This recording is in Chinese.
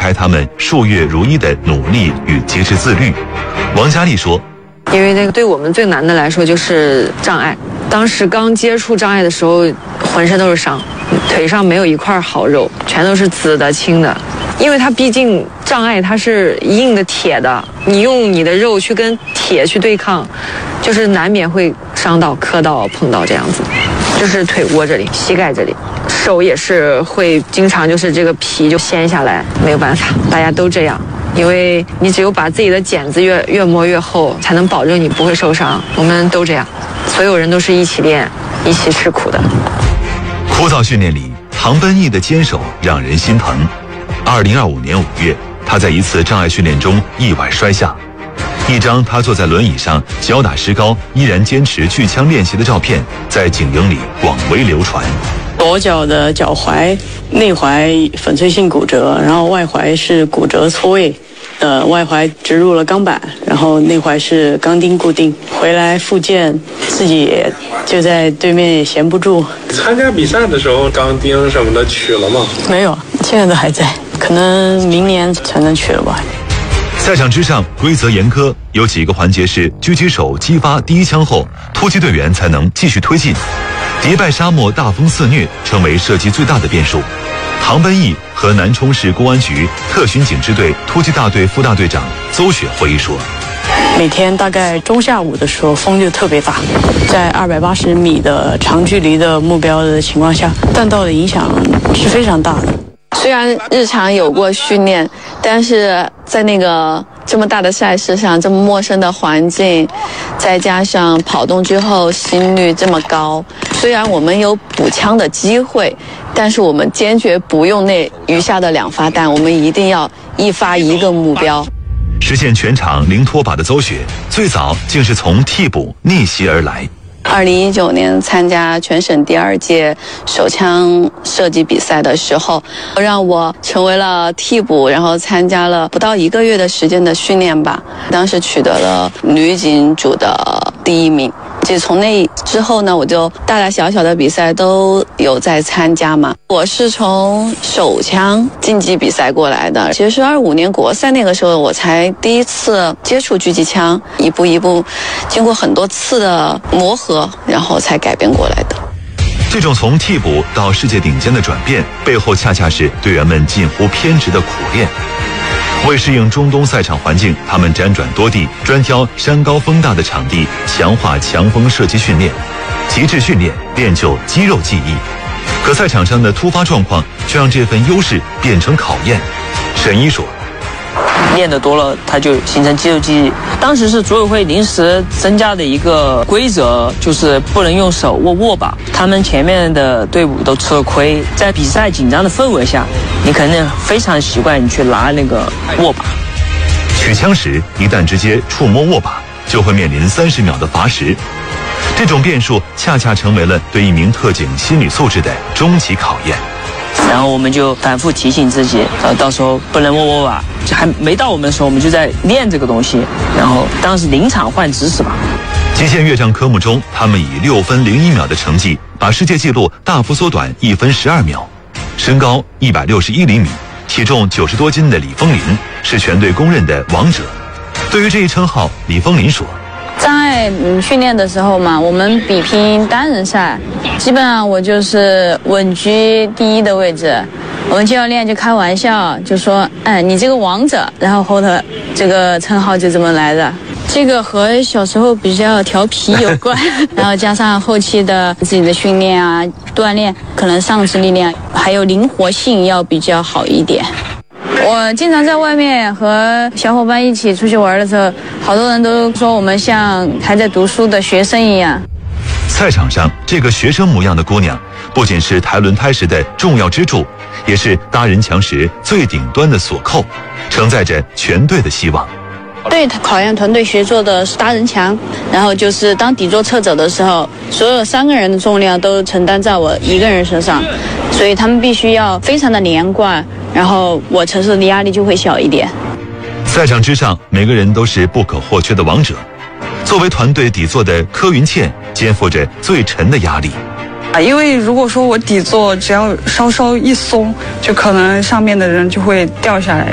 开他们数月如一的努力与极致自律。王佳丽说， 因为那个对我们最难的来说就是障碍，当时刚接触障碍的时候浑身都是伤，腿上没有一块好肉，全都是紫的青的，因为它毕竟障碍它是硬的铁的，你用你的肉去跟铁去对抗，就是难免会伤到磕到碰到这样子，就是腿窝这里膝盖这里，手也是会经常就是这个皮就掀下来，没有办法，大家都这样，因为你只有把自己的茧子越磨越厚，才能保证你不会受伤。我们都这样，所有人都是一起练，一起吃苦的。 枯燥训练里，唐奔逸的坚守让人心疼。2025年5月，他在一次障碍训练中意外摔下，一张他坐在轮椅上脚打石膏，依然坚持巨枪练习的照片，在警营里广为流传。 左脚的脚踝内踝粉碎性骨折，然后外踝是骨折错位，外踝植入了钢板，然后内踝是钢钉固定。回来复健，自己也就在对面也闲不住。 参加比赛的时候，钢钉什么的取了吗？ 没有，现在都还在，可能明年才能取了吧。 赛场之上规则严苛，有几个环节是狙击手击发第一枪后，突击队员才能继续推进。迪拜沙漠大风肆虐，成为射击最大的变数。唐奔逸和南充市公安局特巡警支队突击大队副大队长邹雪回忆说， 每天大概中下午的时候风就特别大，在280米的长距离的目标的情况下，弹道的影响是非常大的。 虽然日常有过训练，但是在那个这么大的赛事上，这么陌生的环境，再加上跑动之后心率这么高，虽然我们有补枪的机会，但是我们坚决不用那余下的2发弹，我们一定要一发一个目标。 实现全场零脱靶的邹雪，最早竟是从替补逆袭而来。 2019年参加全省第2届手枪射击比赛的时候，让我成为了替补，然后参加了不到1个月的时间的训练吧。当时取得了女警组的第1名。就从那之后呢，我就大大小小的比赛都有在参加嘛。我是从手枪竞技比赛过来的，其实是25年国赛那个时候我才第一次接触狙击枪，一步一步经过很多次的磨合，然后才改变过来的。 这种从替补到世界顶尖的转变，背后恰恰是队员们近乎偏执的苦练。为适应中东赛场环境，他们辗转多地，专挑山高风大的场地，强化强风射击训练，极致训练练就肌肉记忆。可赛场上的突发状况却让这份优势变成考验。沈一说， 练得多了，它就形成肌肉记忆。当时是组委会临时增加的一个规则，就是不能用手握把。他们前面的队伍都吃了亏，在比赛紧张的氛围下，你肯定非常习惯你去拿那个握把。 取枪时，一旦直接触摸握把，就会面临30秒的罚时。这种变数恰恰成为了对一名特警心理素质的终极考验。 然后我们就反复提醒自己，到时候不能握把，还没到我们的时候，我们就在练这个东西。然后当时临场换姿势吧。 极限越障科目中，他们以6分01秒的成绩，把世界纪录大幅缩短1分12秒。身高161厘米，体重90多斤的李枫林是全队公认的王者。对于这一称号，李枫林说， 障碍训练的时候嘛，我们比拼单人赛，基本上我就是稳居第1的位置。我们教练就开玩笑，就说：“哎，你这个王者。”然后后头这个称号就这么来的。这个和小时候比较调皮有关，然后加上后期的自己的训练啊、锻炼，可能上肢力量还有灵活性要比较好一点。我经常在外面和小伙伴一起出去玩的时候，好多人都说我们像还在读书的学生一样。 赛场上这个学生模样的姑娘，不仅是抬轮胎时的重要支柱，也是搭人墙时最顶端的锁扣，承载着全队的希望。 对，考验团队协作的是搭人墙，然后就是当底座撤走的时候，所有3个人的重量都承担在我1个人身上，所以他们必须要非常的连贯，然后我承受的压力就会小一点。 赛场之上，每个人都是不可或缺的王者。作为团队底座的柯云倩，肩负着最沉的压力。 因为如果说我底座只要稍稍一松，就可能上面的人就会掉下来，